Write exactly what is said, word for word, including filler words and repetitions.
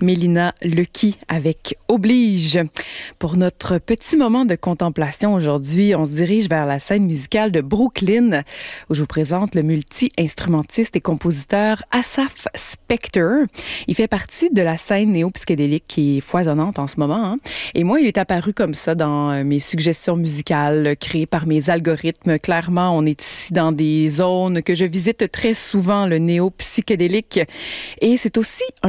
Mélina Lequi avec Oblige. Pour notre petit moment de contemplation aujourd'hui, on se dirige vers la scène musicale de Brooklyn, où je vous présente le multi-instrumentiste et compositeur Asaph Spector. Il fait partie de la scène néo-psychédélique qui est foisonnante en ce moment, hein. Et moi, il est apparu comme ça dans mes suggestions musicales créées par mes algorithmes. Clairement, on est ici dans des zones que je visite très souvent, le néo-psychédélique. Et c'est aussi un